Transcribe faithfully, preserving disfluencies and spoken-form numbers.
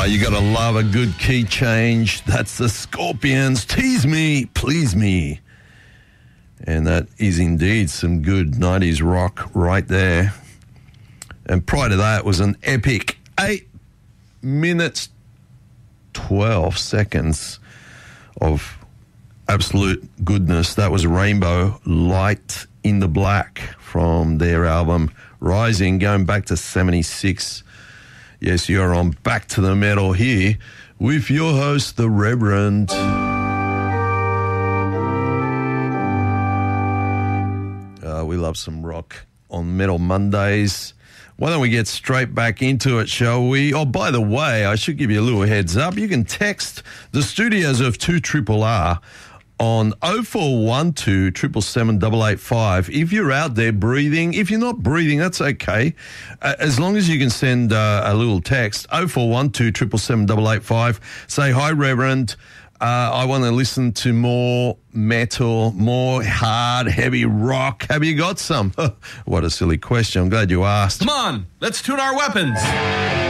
you got to love a good key change. That's the Scorpions. Tease me, please me. And that is indeed some good nineties rock right there. And prior to that was an epic eight minutes, twelve seconds of absolute goodness. That was Rainbow Light in the Black from their album Rising, going back to seventy-six. Yes, you're on Back to the Metal here with your host, the Reverend. Uh, we love some rock on Metal Mondays. Why don't we get straight back into it, shall we? Oh, by the way, I should give you a little heads up. You can text the studios of two R R R on oh four one two, seven seven seven, eight eight five. If you're out there breathing, if you're not breathing, that's okay. Uh, as long as you can send uh, a little text, oh four one two, seven seven seven, eight eight five. Say, hi, Reverend. Uh, I want to listen to more metal, more hard, heavy rock. Have you got some? What a silly question. I'm glad you asked. Come on, let's tune our weapons.